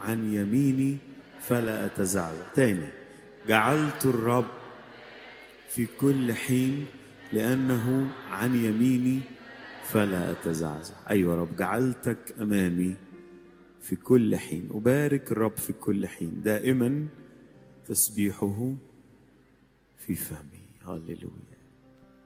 عن يميني فلا أتزعزع. تاني، جعلت الرب في كل حين لأنه عن يميني فلا أتزعزع. أيوة رب، جعلتك أمامي في كل حين. أبارك الرب في كل حين، دائما تسبيحه في فمي. هللويا.